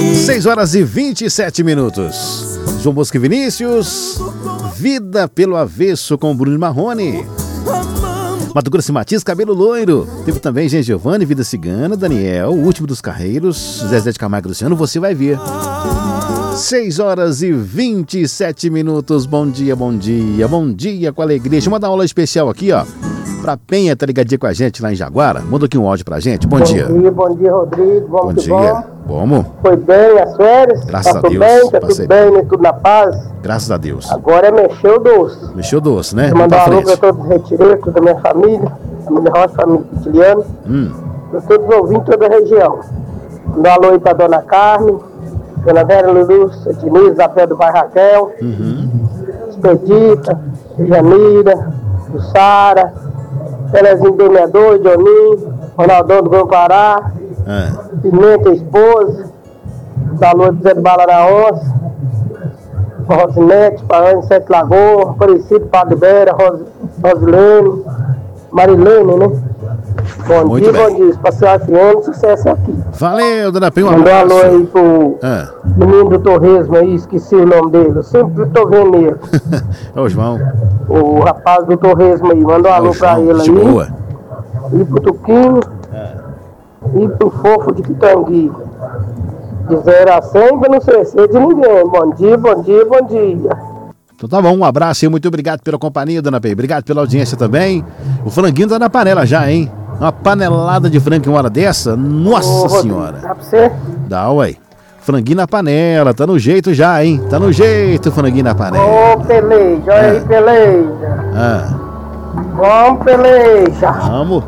6 horas e 27 minutos. João Bosco e Vinícius, Vida pelo Avesso com Bruno Marrone. Mato Grosso e Matias, Cabelo Loiro. Teve também Jean Giovanni, Vida Cigana, Daniel, O Último dos Carreiros, Zezé de Camargo e Luciano, Você Vai Ver. 6 horas e 27 minutos. Bom dia, bom dia, bom dia com alegria. Deixa eu mandar uma aula especial aqui, ó. Pra Penha, tá ligadinha com a gente lá em Jaguara. Manda aqui um áudio pra gente. Bom dia, Rodrigo. Bom dia. Vamos. Foi bem as férias? Graças a Deus. Bem, tá tudo bem, né? Tudo na paz? Graças a Deus. Agora é mexer o doce. Mexeu doce, né? Vou mandar um alô pra todos os retireiros, toda a minha família Rocha, família Pitiliano. Pra todos os ouvintes, toda a região. Mandar um alô aí pra Dona Carmen, Dona Vera Lulu, Diniz, Zafé do Pai Raquel, Expedita, Janira, Sara, Telezinho Demedor, Joninho, Ronaldão do Grão Pará, Pimenta, esposa, da Lua de Zé do Bala na Onça, Rosinete, Parane, Sete Lagoas, Aparecido, Padre Beira, Rosilene, Marilene, né? Bom dia, Espacial FM, sucesso aqui. Valeu, Dona Penha, um abraço. Mandou um alô aí pro menino do Torresmo aí, esqueci o nome dele, eu sempre tô vendo ele. É o João. O rapaz do Torresmo aí, mandou um alô pra ele aí. Boa. E pro Tuquinho. E pro Fofo de Pitangui. De 0 a 100 pra não esquecer de ninguém. Bom dia, bom dia, bom dia. Então tá bom, um abraço e muito obrigado pela companhia, Dona Penha. Obriguado pela audiência também. O franguinho tá na panela já, hein? Uma panelada de frango em uma hora dessa? Nossa Senhora. Dá pra você? Dá, ué. Franguinho na panela, tá no jeito já, hein? Tá no jeito, franguinho na panela. Ô, peleja, olha aí, peleja. Vamos, peleja. Vamos.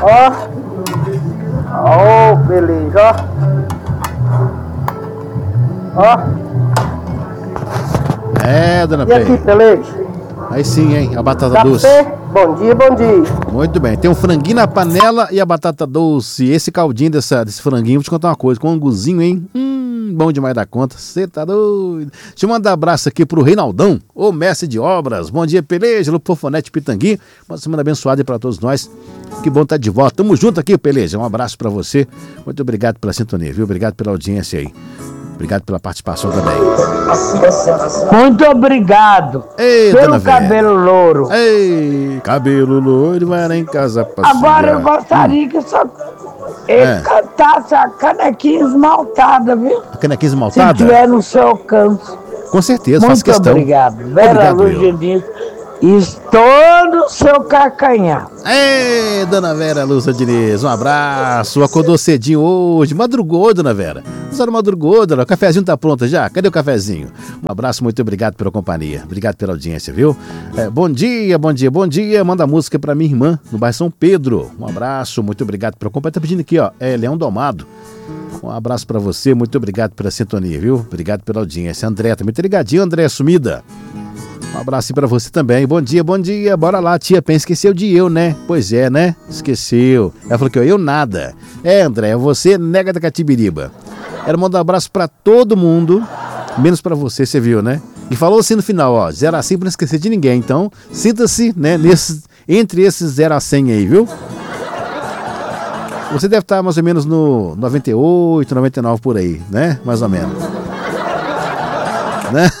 Ó, peleja, ó. Dona E Penha. aqui, peleja? Aí sim, hein? A batata Dá doce. pra você? Bom dia, bom dia. Muito bem, tem um franguinho na panela e a batata doce. Esse caldinho desse franguinho, vou te contar uma coisa, com um anguzinho, hein? Bom demais da conta, você tá doido. Deixa eu mandar um abraço aqui pro Reinaldão, o mestre de obras. Bom dia, Peleja, no Pofonete Pitangui. Uma semana abençoada aí pra todos nós. Que bom estar de volta. Tamo junto aqui, Peleja. Um abraço pra você. Muito obrigado pela sintonia, viu? Obrigado pela audiência aí. Obrigado pela participação também. Muito obrigado. Ei, pelo cabelo louro. Ei, cabelo louro, vai lá em casa passear. Agora eu gostaria que só ele cantasse a canequinha esmaltada, viu? A canequinha esmaltada? Se tiver no seu alcance. Com certeza, muito faço questão. Obrigado. Vera Luz Diniz. Estou no seu calcanhar. Ei, Dona Vera Luz Diniz, um abraço. Acordou cedinho hoje, madrugou, Dona Vera. A senhora madrugou, Dona. O cafezinho tá pronto já? Cadê o cafezinho? Um abraço, muito obrigado pela companhia. Obrigado pela audiência, viu? Bom dia, bom dia, bom dia. Manda música pra minha irmã, no bairro São Pedro. Um abraço, muito obrigado pela companhia. Tá pedindo aqui, ó, Leão Domado. Um abraço pra você, muito obrigado pela sintonia, viu? Obrigado pela audiência. André, também tá ligadinho, André, sumida. Um abraço pra você também. Bom dia, bom dia. Bora lá, tia Penha. Esqueceu de eu, né? Pois é, né? Esqueceu. Ela falou que eu nada. André, você nega da Catibiriba. Ela mandou um abraço pra todo mundo, menos pra você, você viu, né? E falou assim no final, ó, 0 a 100 pra não esquecer de ninguém. Então, sinta-se, né, entre esses 0 a 100 aí, viu? Você deve estar mais ou menos no 98, 99 por aí, né? Mais ou menos. Né?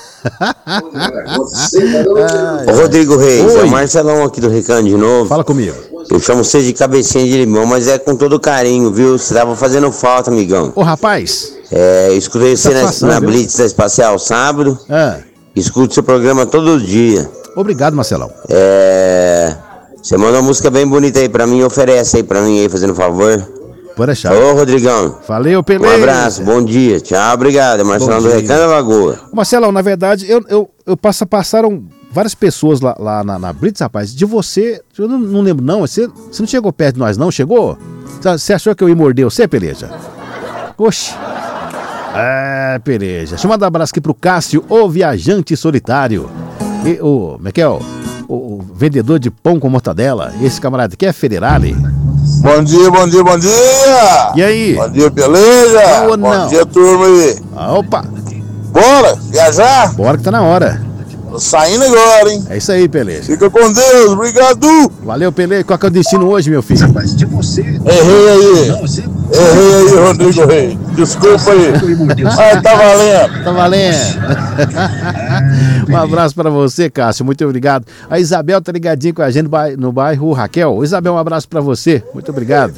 Rodrigo Reis, é o Marcelão aqui do Recanto de novo. Fala comigo. Eu chamo você de cabecinha de limão, mas é com todo carinho, viu? Você tava fazendo falta, amigão. Ô, rapaz. Eu escutei você na Blitz da Espacial sábado. Escuto seu programa todo dia. Obrigado, Marcelão. Você manda uma música bem bonita aí pra mim, oferece aí pra mim aí, fazendo um favor. Pode deixar. Ô, Rodrigão. Valeu, Pelé. Um abraço, bom dia. Tchau, obrigado. Marcelão do Recanto da Lagoa. Marcelão, na verdade, passaram várias pessoas lá na Blitz, rapaz. De você, eu não lembro não. Você não chegou perto de nós, não? Chegou? Você achou que eu ia morder você, Peleja? Oxi. Peleja. Deixa eu mandar um abraço aqui pro Cássio, o viajante solitário. E como é que é? O vendedor de pão com mortadela. Esse camarada aqui é Federale. Bom dia, bom dia, bom dia! E aí? Bom dia, beleza? Bom dia, turma aí. Opa! Bora, viajar? Bora que tá na hora. Saindo agora, hein? É isso aí, Pelé. Fica com Deus, obrigado. Valeu, Pelé. Qual que é o destino hoje, meu filho? Errei aí, Rodrigo Rei. Desculpa aí. Mas tá valendo. Tá valendo. Um abraço pra você, Cássio. Muito obrigado. A Isabel tá ligadinha com a gente no bairro Raquel. Isabel, um abraço pra você. Muito obrigado.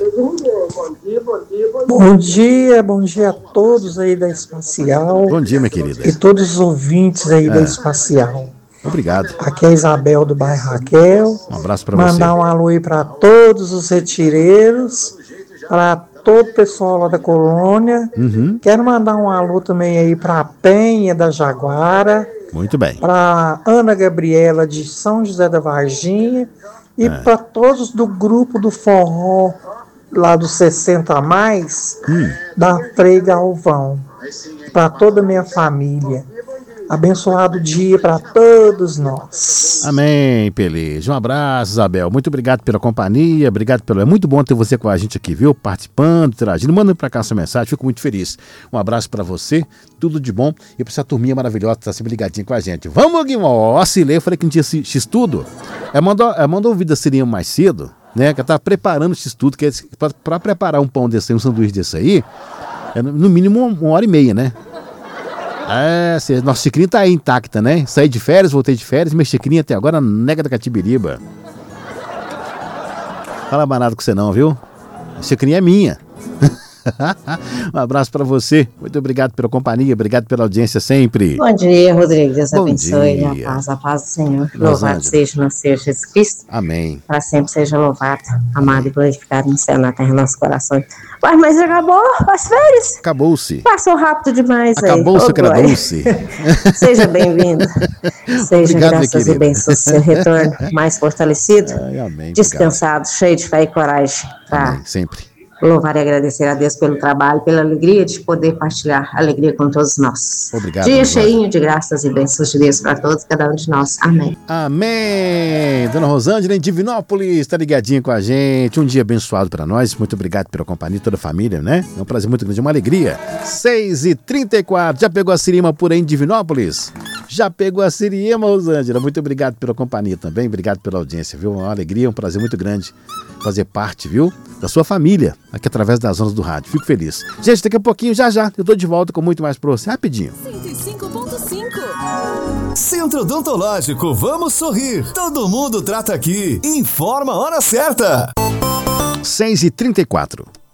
Bom dia a todos aí da Espacial. Bom dia, minha querida. E todos os ouvintes aí da Espacial. Obrigado. Aqui é a Isabel do bairro Raquel. Um abraço pra você. Mandar um alô aí pra todos os retireiros, para todo o pessoal lá da colônia. Quero mandar um alô também aí pra Penha da Jaguara. Muito bem. Pra Ana Gabriela de São José da Varginha. E para todos do grupo do forró lá dos 60 a mais, da Frei Galvão, para toda a minha família. Abençoado dia para todos nós. Amém, Pelez. Um abraço, Isabel. Muito obrigado pela companhia, obrigado pelo... É muito bom ter você com a gente aqui, viu? Participando, interagindo. Manda pra cá sua mensagem, fico muito feliz. Um abraço pra você, tudo de bom. E pra essa turminha maravilhosa que tá sempre ligadinha com a gente. Vamos, Guimó! Oscilei, eu falei que não tinha X-Tudo. Mandou ouvir da Sirinha mais cedo, né? Que ela tá preparando o X-Tudo, que é pra preparar um pão desse aí, um sanduíche desse aí, é no mínimo 1h30, né? Nossa xicrinha tá aí intacta, né? Saí de férias, voltei de férias, minha xicrinha até agora nega da Catibiriba. Fala mais nada com você não, viu? A xicrinha é minha. Um abraço pra você. Muito obrigado pela companhia, obrigado pela audiência sempre. Bom dia, Rodrigo. Deus abençoe. Dia. A paz do Senhor. Louvado seja o nosso Senhor Jesus Cristo. Amém. Para sempre seja louvado, amado e glorificado no céu, na terra, nos nossos corações. Mas acabou as férias. Acabou-se. Passou rápido demais. Acabou-se, que era doce. Seja bem-vindo. Seja obrigado, graças e bênçãos seu retorno mais fortalecido, amém, descansado, cheio de fé e coragem. Tá? Sempre. Louvar e agradecer a Deus pelo trabalho, pela alegria de poder partilhar a alegria com todos nós. Obrigado. Dia cheinho de graças e bênçãos de Deus para todos, cada um de nós. Amém. Amém. Dona Rosângela, em Divinópolis, está ligadinha com a gente. Um dia abençoado para nós. Muito obrigado pela companhia, toda a família, né? É um prazer muito grande, uma alegria. 6h34. Já pegou a Sirima por aí em Divinópolis? Já pegou a Sirima, Rosângela? Muito obrigado pela companhia também. Obrigado pela audiência, viu? Uma alegria, um prazer muito grande fazer parte, viu? Da sua família, aqui através das ondas do rádio. Fico feliz. Gente, daqui a pouquinho, já, eu tô de volta com muito mais pra você. Rapidinho. 105.5 Centro Odontológico, vamos sorrir. Todo mundo trata aqui. Informa a hora certa. 6h34.